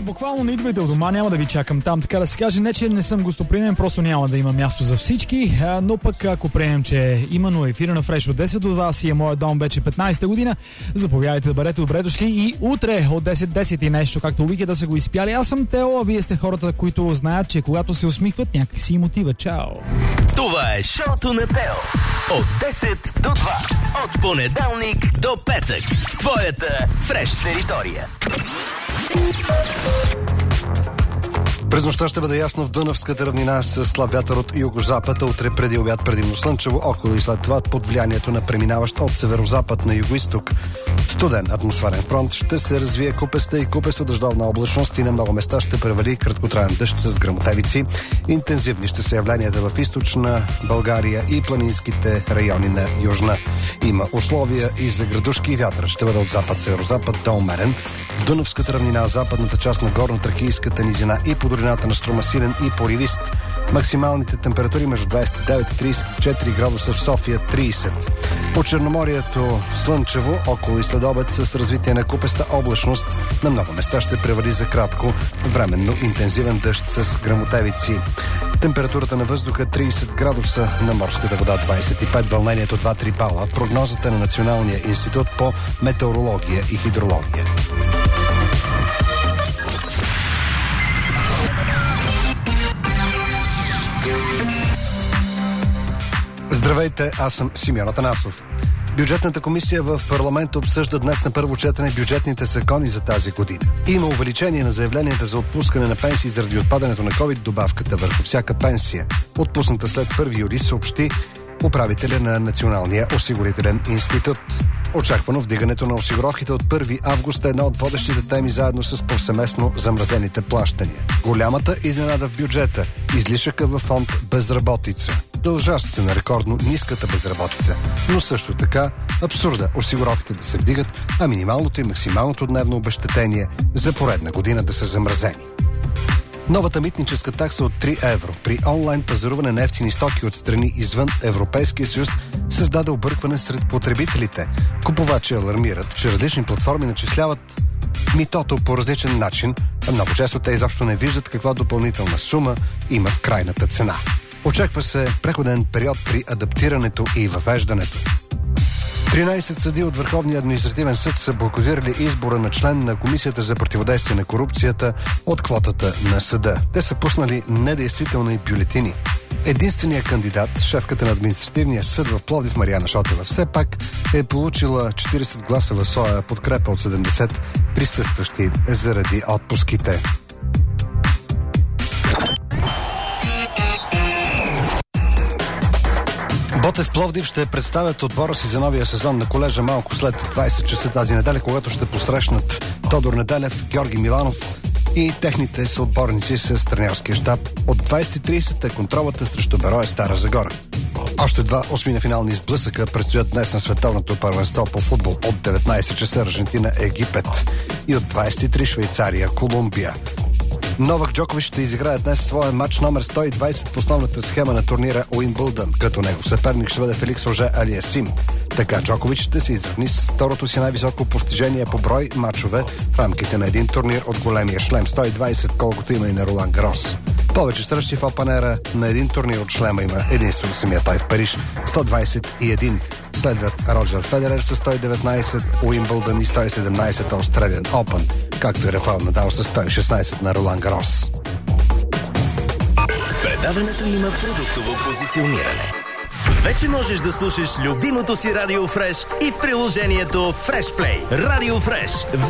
Буквално не идвайте у дома, няма да ви чакам там, така да се каже. Не, че не съм гостоприемен, просто няма да има място за всички, но пък ако приемем, че именно ефира на Фреш от 10 до 2 си е моят дом вече 15-та година, заповядайте да бъдете добре дошли и утре от 10 и нещо, както уикенда са го изпяли. Аз съм Тео, а вие сте хората, които знаят, че когато се усмихват, някак си им отива. Чао! Това е шоуто на Тео от 10 до 2, от понеделник до петък. Твоята Фреш територия. През нощта ще бъде ясно в Дунавската равнина с слаб вятър от югозапад, утре преди обяд предимно слънчево, около и след това под влиянието на преминаващ от северозапад на югоизток студен атмосферен фронт ще се развие купеста и купесто дъждовна облачност и на много места ще превали краткотраен дъжд с гръмотевици. Интензивни ще са явленията в източна България и планинските райони на южна. Има условия и за градушки и вятър. Ще бъде от запад-северозапад до умерен. В Дунавската равнина, западната част на горно-тракийската низина и по долината на Струма силен и поривист. Максималните температури между 29 и 34 градуса в София 30. По Черноморието слънчево, около и следобед с развитие на купеста облачност. На много места ще превали за кратко временно интензивен дъжд с гръмотевици. Температурата на въздуха 30 градуса, на морската вода 25, вълнението 2-3 бала. Прогнозата на Националния институт по метеорология и хидрология. Здравейте, аз съм Симеон Атанасов. Бюджетната комисия в парламента обсъжда днес на първо четене бюджетните закони за тази година. Има увеличение на заявленията за отпускане на пенсии заради отпадането на COVID добавката върху всяка пенсия, отпусната след 1 юли, съобщи управителя на Националния осигурителен институт. Очаквано вдигането на осигуровките от 1 август е една от водещите теми заедно с повсеместно замразените плащания. Голямата изненада в бюджета – излишъка във фонд безработица. Дължащ се на рекордно ниската безработица, но също така абсурда осигуровките да се вдигат, а минималното и максималното дневно обезщетение за поредна година да са замразени. Новата митническа такса от 3 евро при онлайн пазаруване на евтини стоки от страни извън Европейския съюз създаде объркване сред потребителите. Купувачи алармират, че различни платформи начисляват митото по различен начин, а много често те изобщо не виждат каква допълнителна сума има в крайната цена. Очаква се преходен период при адаптирането и въвеждането. 13 съдии от Върховния административен съд са бойкотирали избора на член на Комисията за противодействие на корупцията от квотата на съда. Те са пуснали недействителни бюлетини. Единственият кандидат, шефката на административния съд в Пловдив Мариана Шотева, все пак е получила 40 гласа в своя подкрепа от 70 присъстващи заради отпуските. Ботев Пловдив ще представят отбора си за новия сезон на колежа малко след 20 часа тази неделя, когато ще посрещнат Тодор Неделев, Георги Миланов и техните съотборници с тренерския щаб. От 20:30 е контролата срещу Берое Стара Загора. Още два осминафинални сблъсъка предстоят днес на световното първенство по футбол. От 19 часа Аржентина, Египет и от 23 Швейцария, Колумбия. Новак Джокович ще изиграе днес своя матч номер 120 в основната схема на турнира Уимбълдън, като негов съперник ще бъде Феликс Оже Алиасим. Така Джокович ще се изравни с второто си най-високо постижение по брой матчове в рамките на един турнир от големия шлем 120, колкото има и на Ролан Гарос. Повече срещи в опанера на един турнир от шлема има единствено самия той в Париж 121. Следват Роджер Федерер с 119, Уимбълдън и 117 Australian Open, както и Рафаел Надал с 116 на Ролан Гарос. Предаването има продуктово позициониране. Вече можеш да слушаш любимото си Радио Фреш и в приложението Фреш Плей. Радио Фреш.